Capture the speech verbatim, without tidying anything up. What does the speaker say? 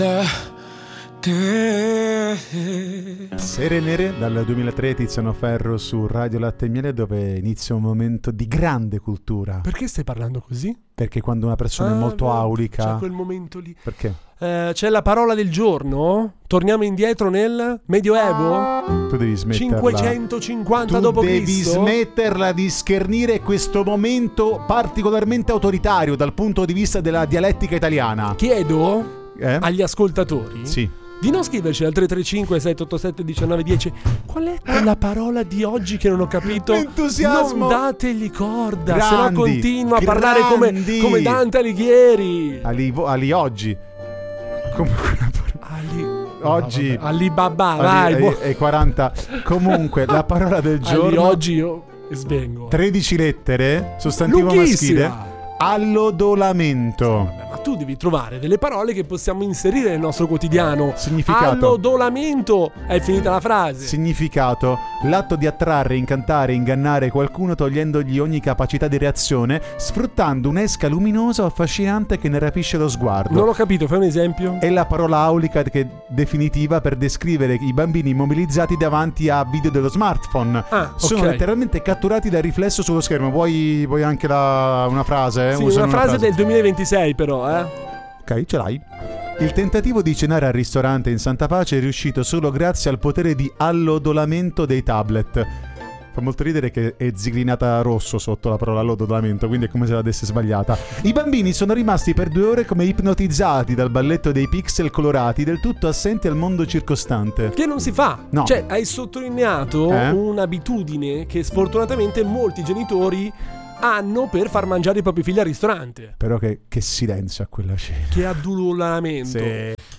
Sere Nere dal duemilatré, Tiziano Ferro su Radio Latte e Miele, dove inizia un momento di grande cultura. Perché stai parlando così? Perché quando una persona ah, è molto beh, aulica, c'è quel momento lì. Perché? Eh, c'è la parola del giorno. Torniamo indietro nel Medioevo. Tu devi smetterla. cinquecentocinquanta tu dopo devi Cristo. smetterla di schernire questo momento particolarmente autoritario dal punto di vista della dialettica italiana. Chiedo eh? agli ascoltatori Sì. di non scriverci al tre tre cinque sei otto sette uno nove uno zero qual è quella parola di oggi che non ho capito. Entusiasmo. Non dategli corda, Grandi, se no continua a grandi. parlare come, come Dante Alighieri. Ali, Ali oggi. Comunque Ali, oggi no, Alibaba, Ali, vai. Ali, e quaranta. Comunque la parola del giorno. Ali oggi io svengo. tredici lettere, sostantivo Lunghissima. maschile. Allodolamento. Ma tu devi trovare delle parole che possiamo inserire nel nostro quotidiano. Significato. Allodolamento. È finita la frase. Significato: l'atto di attrarre, incantare, ingannare qualcuno togliendogli ogni capacità di reazione, sfruttando un'esca luminosa o affascinante che ne rapisce lo sguardo. Non ho capito, fai un esempio. È la parola aulica che definitiva per descrivere i bambini immobilizzati davanti a video dello smartphone. Ah, Sono ok. letteralmente catturati dal riflesso sullo schermo. Vuoi, vuoi anche la, una frase? Sì, Usano una frase del duemilaventisei però, eh. Ok, ce l'hai. Il tentativo di cenare al ristorante in Santa Pace è riuscito solo grazie al potere di allodolamento dei tablet. Fa molto ridere che è zigrinata rosso sotto la parola allodolamento, quindi è come se l'avesse sbagliata. I bambini sono rimasti per due ore come ipnotizzati dal balletto dei pixel colorati, del tutto assenti al mondo circostante. Che non si fa. No. Cioè, hai sottolineato Eh? un'abitudine che sfortunatamente molti genitori hanno per far mangiare i propri figli al ristorante. Però che, che silenzio a quella scena. Che addululamento. Sì.